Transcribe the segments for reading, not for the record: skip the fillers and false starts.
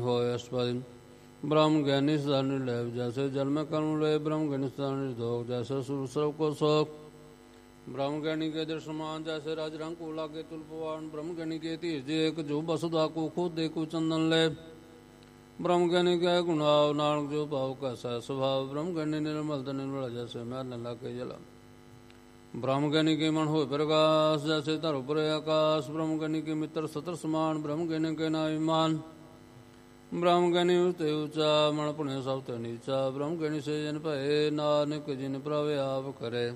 ਹੋਇ ਅਸਪਦਿ ਬ੍ਰਹਮ ਗਿਆਨੀ ਸਦਾ ਨਿਰਲੈਭ ਜੈਸੇ ਜਲ ਮੈਂ ਕਰਮ ਲਏ ਬ੍ਰਹਮ ਗਿਆਨੀ ਸਦਾ ਨਿਰਦੋਖ ਜੈਸੇ ਸੁਰ ਸਰਬ ਕੋ ਸੋਖ ਬ੍ਰਹਮ ਗਿਆਨੀ ਕੇ ਦਰਸ਼ਮਾਨ ਜੈਸੇ ਰਾਜ ਰੰਗ ਕੋ ਲਾਗੇ ਤੁਲ ਪਵਾਨ ਬ੍ਰਹਮ ਗਿਆਨੀ ਕੇ ਧੀਰਜ ਏਕ ਜੋ ਬਸੁਦਾ ਕੋ ਖੁਦ ਦੇ ਕੋ ਚੰਦਨ ਲੈ ਬ੍ਰਹਮ ਗਿਆਨੀ ਕੈ ਗੁਣਾਵ ਨਾਨਕ ਜੋ ਭਾਵ ਕੈਸਾ ਸੁਭਾਵ ਬ੍ਰਹਮ ਗਿਆਨੀ ਨਿਰਮਲ ਤ ਨਿਰਮਲ ਜੈਸੇ ਮਹਿਲ ਨ ਲਾਗੇ ਜਲ ਬ੍ਰਹਮ ਗਿਆਨੀ ਕੇ ਮਨ ਹੋਇ ਪ੍ਰਗਾਸ ਜੈਸੇ ਧਰ ਉਪਰ ਆਕਾਸ਼ ਬ੍ਰਹਮ ਗਿਆਨੀ ਕੇ ਮਿੱਤਰ ਸਤਰ ਸਮਾਨ ਬ੍ਰਹਮ ਗਿਆਨੀ ਕੇ ਨਾਇਮਾਨ ਬ੍ਰਹਮ ਗਿਆਨੀ ਉਤੇ ਉੱਚਾ ਮਨ ਪੁਣੇ ਸਭ ਤੇ ਨੀਚਾ ਬ੍ਰਹਮ ਗਿਆਨੀ ਸੇ ਜਨ ਭਏ ਨਾਨਕ ਜਿਨ ਪ੍ਰਭ ਆਪ ਕਰੇ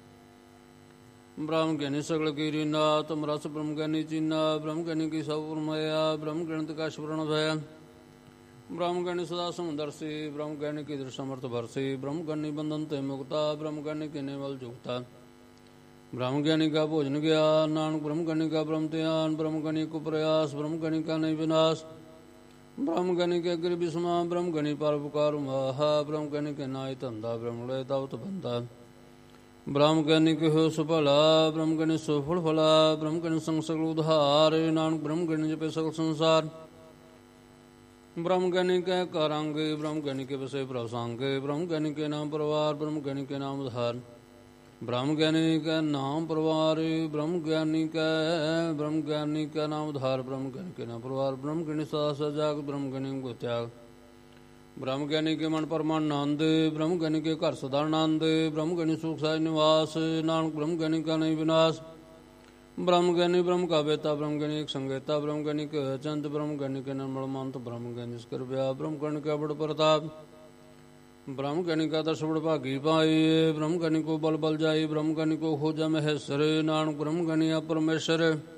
ਬ੍ਰਹਮ ਗਿਆਨੀ ਸਗਲ ਕੀਰੀ ਨਾ ਤੁਮ ਰਸ ਬ੍ਰਹਮ ਗਿਆਨੀ ਚੀਨਾ ਬ੍ਰਹਮ ਗਿਆਨੀ ਕੀ ਸਭ ਉਰਮਇਆ ਬ੍ਰਹਮ ਗਿਆਨੀ ਕਸ਼ ਪ੍ਰਣ ਭਇਆ ਬ੍ਰਹਮ ਗਿਆਨੀ ਸਦਾ ਸਮਦਰਸੀ ਬ੍ਰਹਮ ਗਿਆਨੀ ਕੀ ਦਰ ਸਮਰਥ ਵਰਸੀ ਬ੍ਰਹਮ ਗਿਆਨੀ ਬੰਧਨ ਤੇ ਮੁਕਤਾ ਬ੍ਰਹਮ ਗਿਆਨੀ ਕੀ ਨਿਵਲ ਜੁਗਤਾ ਬ੍ਰਹਮ ਗਿਆਨੀ ਕਾ ਭੋਜਨ ਗਿਆਨ ਨਾਨਕ ਬ੍ਰਹਮ ਗਿਆਨੀ ਕਾ ਬ੍ਰਹਮ ਧਿਆਨ ਬ੍ਰਹਮ ਗਿਆਨੀ ਕੋ ਪ੍ਰਯਾਸ ਬ੍ਰਹਮ ਗਿਆਨੀ ਕਾ ਨਹੀਂ ਵਿਨਾਸ਼ ਬ੍ਰਹਮ ਗਿਆਨੀ ਕੇ ਅਗਿ ਬਿਸਮਾ ਬ੍ਰਹਮ ਗਿਆਨੀ ਪਰਉਪਕਾਰ ਮਾਹਾ ਬ੍ਰਹਮ ਗਿਆਨੀ ਕੇ ਨਾਇ ਧੰਦਾ ਬ੍ਰਹਮ ਲੈ ਦਾਵਤ ਬੰਦਾ ਬ੍ਰਹਮ ਗਿਆਨੀ ਕੇ ਹੋ ਸੁਭਲਾ ਬ੍ਰਹਮ ਗਿਆਨੀ ਸੁਫਲ ਫਲਾ ਬ੍ਰਹਮ ਗਿਆਨੀ ਸੰਗ ਸਗਲ ਉਧਾਰ ਨਾਨਕ ਬ੍ਰਹਮ ਗਿਆਨੀ ਜਪੇ ਸਗਲ ਸੰਸਾਰ ਬ੍ਰਹਮ ਗਿਆਨੀ ਕੈ ਕਰੰਗੇ ਬ੍ਰਹਮ ਗਿਆਨੀ ਕੇ ਵਸੇ ਪ੍ਰਸੰਗੇ ਬ੍ਰਹਮ ਗਿਆਨੀ ਕੇ ਨਾਮ ਪਰਵਾਰ ਬ੍ਰਹਮ ਗਿਆਨੀ ਕੇ ਨਾਮ ਉਧਾਰ ਬ੍ਰਹਮ ਗਿਆਨੀ ਕੈ ਨਾਮ ਪਰਵਾਰ ਬ੍ਰਹਮ ਗਿਆਨੀ ਕੈ ਨਾਮ ਉਧਾਰ ਬ੍ਰਹਮ ਗਿਆਨੀ ਕੇ ਨਾਮ ਪਰਵਾਰ ਬ੍ਰਹਮ ਗਿਆਨੀ ਸਦਾ ਸਜਾਗ ਬ੍ਰਹਮ ਗਿਆਨੀ ਕੋ ਤਿਆਗ ਬ੍ਰਹਮ ਗਿਆਨੀ ਕੇ ਮਨ ਪਰਮਾਨੰਦ ਬ੍ਰਹਮ ਗਿਆਨੀ ਕੇ ਘਰ ਸਦਾ ਆਨੰਦ ਬ੍ਰਹਮ ਗਿਆਨੀ ਸੁਖ ਸਾਜ ਨਿਵਾਸ ਨਾਨਕ ਬ੍ਰਹਮ ਗਿਆਨੀ ਕਾ ਨਹੀਂ ਵਿਨਾਸ਼ ਬ੍ਰਹਮ ਗਿਆਨੀ ਬ੍ਰਹਮ ਕਾ ਬੇਤਾ ਬ੍ਰਹਮ ਗਿਆਨੀ ਇੱਕ ਸੰਗੇਤਾ ਬ੍ਰਹਮ ਗਿਆਨੀ ਕੇ ਚੰਦ ਬ੍ਰਹਮ ਗਿਆਨੀ ਕੇ ਨਿਰਮਲ ਮੰਤ ਬ੍ਰਹਮ ਗਿਆਨੀ ਸਕਰ ਵਿਆ ਬ੍ਰਹਮ ਗਿਆਨੀ ਕਾ ਬੜ ਪ੍ਰਤਾਪ ਬ੍ਰਹਮ ਗਿਆਨੀ ਕਾ ਦਸ ਬੜ ਭਾਗੀ ਪਾਈ ਬ੍ਰਹਮ ਗਿਆਨੀ ਕੋ ਬਲ ਬਲ ਜਾਈ ਬ੍ਰਹਮ ਗਿਆਨੀ ਕੋ ਖੋਜਾ ਮਹੇਸ਼ਰ ਨਾਨਕ ਬ੍ਰਹਮ ਗਿਆਨੀ ਆ ਪਰਮੇਸ਼ਰ